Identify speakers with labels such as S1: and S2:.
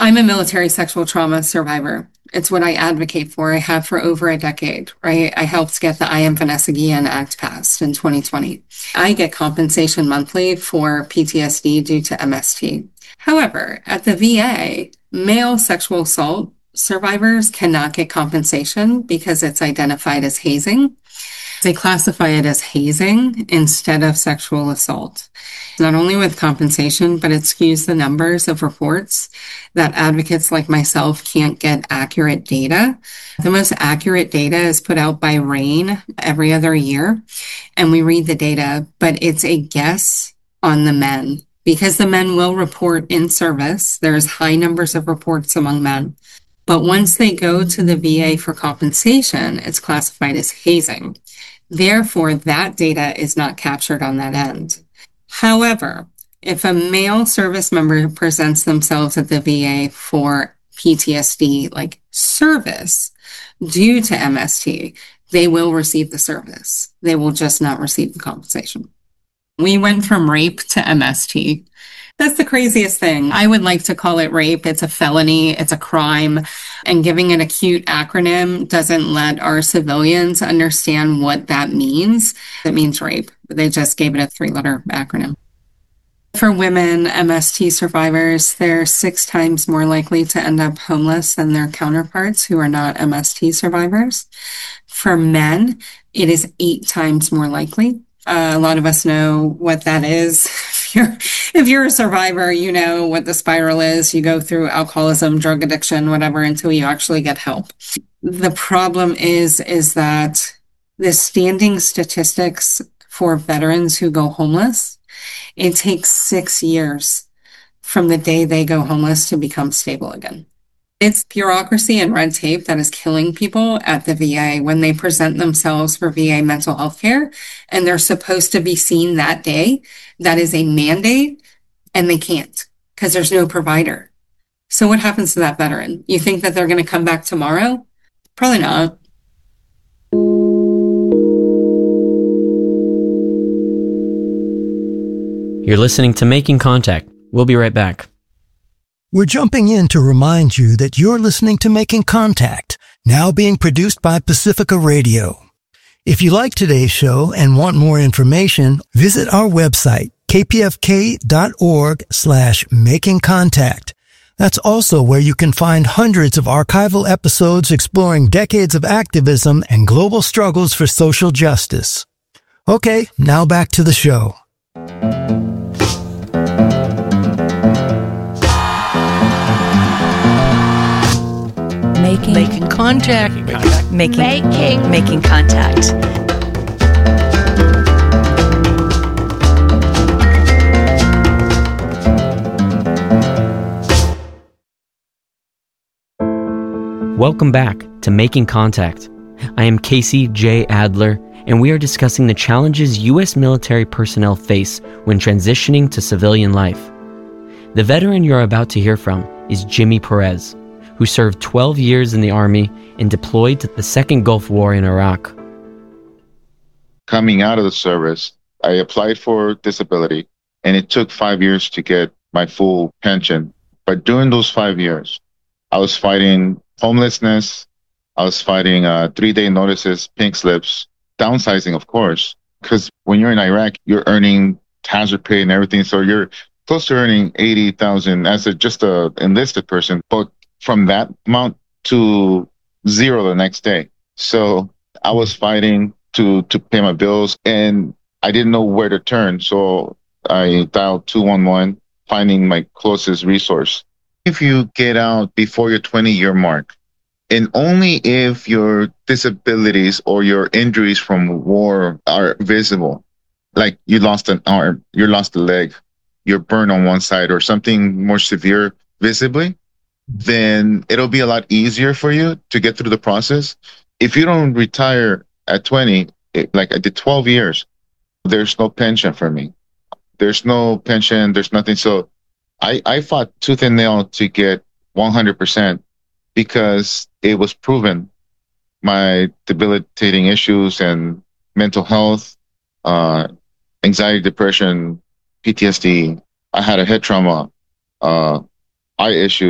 S1: I'm a military sexual trauma survivor. It's what I advocate for. I have for over a decade, right? I helped get the I Am Vanessa Guillen Act passed in 2020. I get compensation monthly for PTSD due to MST. However, at the VA, male sexual assault survivors cannot get compensation because it's identified as hazing. They classify it as hazing instead of sexual assault. Not only with compensation, but it skews the numbers of reports that advocates like myself can't get accurate data. The most accurate data is put out by RAINN every other year, and we read the data, but it's a guess on the men because the men will report in service. There's high numbers of reports among men. But once they go to the VA for compensation, it's classified as hazing. Therefore, that data is not captured on that end. However, if a male service member presents themselves at the VA for PTSD, like service, due to MST, they will receive the service. They will just not receive the compensation. We went from rape to MST. That's the craziest thing. I would like to call it rape. It's a felony. It's a crime. And giving an acute acronym doesn't let our civilians understand what that means. It means rape. They just gave it a 3-letter acronym. For women, MST survivors, they're 6 times more likely to end up homeless than their counterparts who are not MST survivors. For men, it is 8 times more likely. A lot of us know what that is. If you're a survivor, you know what the spiral is. You go through alcoholism, drug addiction, whatever, until you actually get help. The problem is that the standing statistics for veterans who go homeless, it takes 6 years from the day they go homeless to become stable again. It's bureaucracy and red tape that is killing people at the VA when they present themselves for VA mental health care and they're supposed to be seen that day. That is a mandate and they can't because there's no provider. So what happens to that veteran? You think that they're going to come back tomorrow? Probably not.
S2: You're listening to Making Contact. We'll be right back.
S3: We're jumping in to remind you that you're listening to Making Contact, now being produced by Pacifica Radio. If you like today's show and want more information, visit our website, kpfk.org/makingcontact. That's also where you can find hundreds of archival episodes exploring decades of activism and global struggles for social justice. Okay, now back to the show.
S4: Making contact. Making contact.
S2: Welcome back to Making Contact. I am Casey J. Adler, and we are discussing the challenges U.S. military personnel face when transitioning to civilian life. The veteran you're about to hear from is Jimmy Perez, who served 12 years in the Army and deployed to the Second Gulf War in Iraq.
S5: Coming out of the service, I applied for disability, and it took 5 years to get my full pension. But during those 5 years, I was fighting homelessness. I was fighting 3-day notices, pink slips, downsizing, of course, because when you're in Iraq, you're earning hazard pay and everything. So you're close to earning $80,000 as just a enlisted person. But from that amount to zero the next day. So I was fighting to pay my bills and I didn't know where to turn. So I dialed 211, finding my closest resource. If you get out before your 20-year mark, and only if your disabilities or your injuries from war are visible, like you lost an arm, you lost a leg, you're burned on one side or something more severe visibly, then it'll be a lot easier for you to get through the process. If you don't retire at 20, like I did 12 years, there's no pension for me. There's no pension, there's nothing. So I fought tooth and nail to get 100% because it was proven my debilitating issues and mental health, anxiety, depression, PTSD. I had a head trauma, eye issues.